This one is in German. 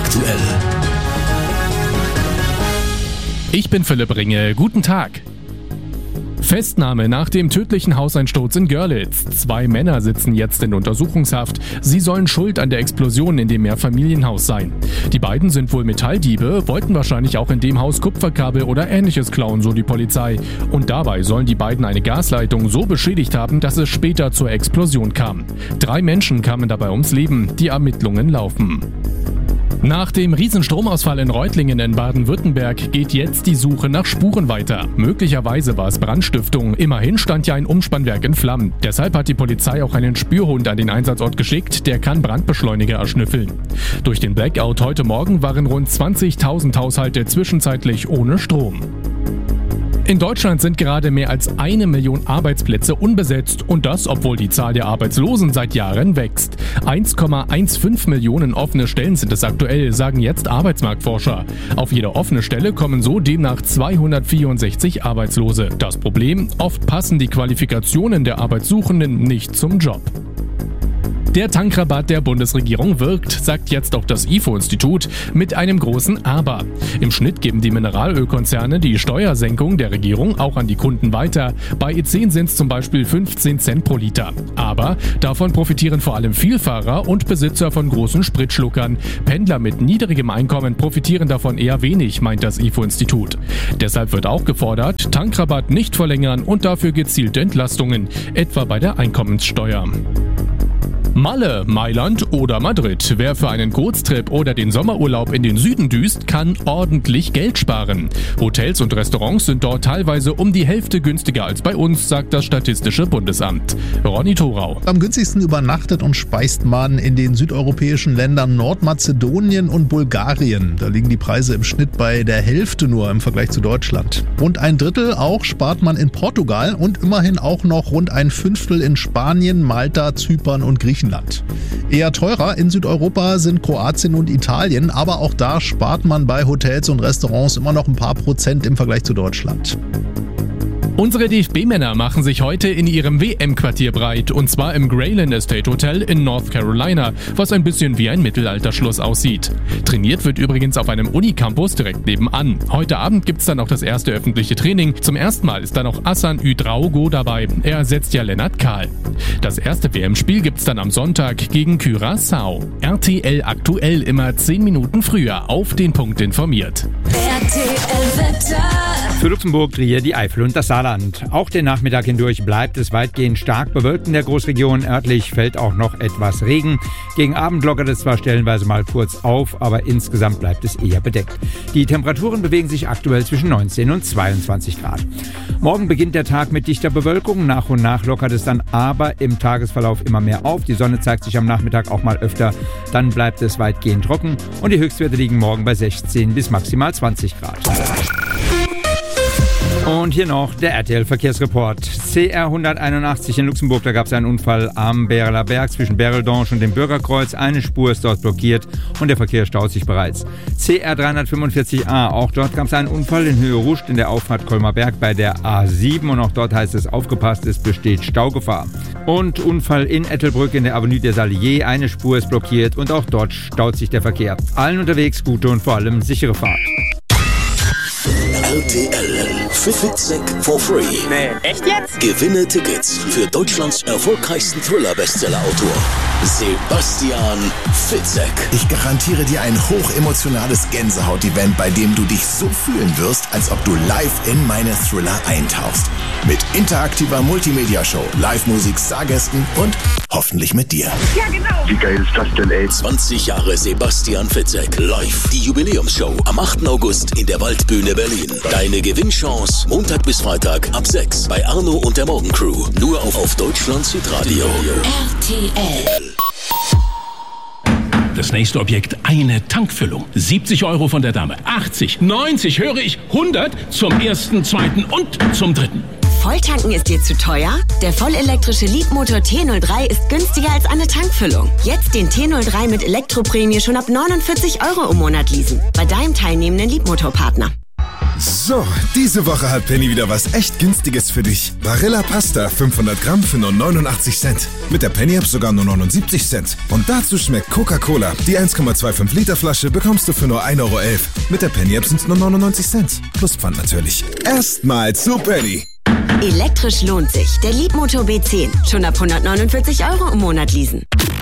aktuell. Ich bin Philipp Ringe. Guten Tag. Festnahme nach dem tödlichen Hauseinsturz in Görlitz. 2 Männer sitzen jetzt in Untersuchungshaft. Sie sollen schuld an der Explosion in dem Mehrfamilienhaus sein. Die beiden sind wohl Metalldiebe, wollten wahrscheinlich auch in dem Haus Kupferkabel oder Ähnliches klauen, so die Polizei. Und dabei sollen die beiden eine Gasleitung so beschädigt haben, dass es später zur Explosion kam. 3 Menschen kamen dabei ums Leben. Die Ermittlungen laufen. Nach dem Riesenstromausfall in Reutlingen in Baden-Württemberg geht jetzt die Suche nach Spuren weiter. Möglicherweise war es Brandstiftung. Immerhin stand ja ein Umspannwerk in Flammen. Deshalb hat die Polizei auch einen Spürhund an den Einsatzort geschickt. Der kann Brandbeschleuniger erschnüffeln. Durch den Blackout heute Morgen waren rund 20.000 Haushalte zwischenzeitlich ohne Strom. In Deutschland sind gerade mehr als 1 Million Arbeitsplätze unbesetzt und das, obwohl die Zahl der Arbeitslosen seit Jahren wächst. 1,15 Millionen offene Stellen sind es aktuell, sagen jetzt Arbeitsmarktforscher. Auf jede offene Stelle kommen so demnach 264 Arbeitslose. Das Problem: oft passen die Qualifikationen der Arbeitssuchenden nicht zum Job. Der Tankrabatt der Bundesregierung wirkt, sagt jetzt auch das IFO-Institut, mit einem großen Aber. Im Schnitt geben die Mineralölkonzerne die Steuersenkung der Regierung auch an die Kunden weiter. Bei E10 sind es zum Beispiel 15 Cent pro Liter. Aber davon profitieren vor allem Vielfahrer und Besitzer von großen Spritschluckern. Pendler mit niedrigem Einkommen profitieren davon eher wenig, meint das IFO-Institut. Deshalb wird auch gefordert, Tankrabatt nicht verlängern und dafür gezielte Entlastungen, etwa bei der Einkommenssteuer. Malle, Mailand oder Madrid. Wer für einen Kurztrip oder den Sommerurlaub in den Süden düst, kann ordentlich Geld sparen. Hotels und Restaurants sind dort teilweise um die Hälfte günstiger als bei uns, sagt das Statistische Bundesamt. Ronny Thorau. Am günstigsten übernachtet und speist man in den südeuropäischen Ländern Nordmazedonien und Bulgarien. Da liegen die Preise im Schnitt bei der Hälfte nur im Vergleich zu Deutschland. Rund 1/3 auch spart man in Portugal und immerhin auch noch rund 1/5 in Spanien, Malta, Zypern und Griechenland. Eher teurer in Südeuropa sind Kroatien und Italien, aber auch da spart man bei Hotels und Restaurants immer noch ein paar Prozent im Vergleich zu Deutschland. Unsere DFB-Männer machen sich heute in ihrem WM-Quartier breit, und zwar im Grayland Estate Hotel in North Carolina, was ein bisschen wie ein Mittelalterschloss aussieht. Trainiert wird übrigens auf einem Unicampus direkt nebenan. Heute Abend gibt's dann auch das erste öffentliche Training. Zum ersten Mal ist dann auch Hassan Udraogo dabei. Er ersetzt ja Lennart Kahl. Das erste WM-Spiel gibt's dann am Sonntag gegen Curaçao. RTL aktuell immer 10 Minuten früher auf den Punkt informiert. RTL Wetter. Für Luxemburg, Trier, die Eifel und das Saarland. Auch den Nachmittag hindurch bleibt es weitgehend stark bewölkt in der Großregion. Örtlich fällt auch noch etwas Regen. Gegen Abend lockert es zwar stellenweise mal kurz auf, aber insgesamt bleibt es eher bedeckt. Die Temperaturen bewegen sich aktuell zwischen 19 und 22 Grad. Morgen beginnt der Tag mit dichter Bewölkung. Nach und nach lockert es dann aber im Tagesverlauf immer mehr auf. Die Sonne zeigt sich am Nachmittag auch mal öfter. Dann bleibt es weitgehend trocken und die Höchstwerte liegen morgen bei 16 bis maximal 20 Grad. Und hier noch der RTL-Verkehrsreport. CR 181 in Luxemburg, da gab es einen Unfall am Berler Berg zwischen Bereldange und dem Bürgerkreuz. Eine Spur ist dort blockiert und der Verkehr staut sich bereits. CR 345a, auch dort gab es einen Unfall in Höhe Ruscht in der Auffahrt Kolmerberg bei der A7 und auch dort heißt es, aufgepasst, es besteht Staugefahr. Und Unfall in Ettelbrück in der Avenue des Alliés, eine Spur ist blockiert und auch dort staut sich der Verkehr. Allen unterwegs gute und vor allem sichere Fahrt. RTL Fitzek for free. Nee, echt jetzt? Gewinne Tickets für Deutschlands erfolgreichsten Thriller-Bestseller-Autor Sebastian Fitzek. Ich garantiere dir ein hochemotionales Gänsehaut-Event, bei dem du dich so fühlen wirst, als ob du live in meine Thriller eintauchst. Mit interaktiver Multimedia-Show, Live-Musik, Stargästen und hoffentlich mit dir. Ja, genau. Wie geil ist das denn, ey? 20 Jahre Sebastian Fitzek live. Die Jubiläumsshow am 8. August in der Waldbühne Berlin. Deine Gewinnchance Montag bis Freitag ab 6 bei Arno und der Morgencrew. Nur auf Deutschlands Hitradio. RTL. Das nächste Objekt, eine Tankfüllung. 70 € von der Dame, 80, 90, höre ich, 100 zum ersten, zweiten und zum dritten. Volltanken ist dir zu teuer? Der vollelektrische Leapmotor T03 ist günstiger als eine Tankfüllung. Jetzt den T03 mit Elektroprämie schon ab 49 € im Monat leasen. Bei deinem teilnehmenden Leapmotor-Partner. So, diese Woche hat Penny wieder was echt Günstiges für dich. Barilla Pasta 500 Gramm für nur 89 Cent. Mit der Penny-App sogar nur 79 Cent. Und dazu schmeckt Coca-Cola. Die 1,25 Liter Flasche bekommst du für nur 1,11 Euro. Mit der Penny-App sind es nur 99 Cent. Plus Pfand natürlich. Erstmal zu Penny. Elektrisch lohnt sich. Der Leapmotor B10. Schon ab 149 € im Monat leasen.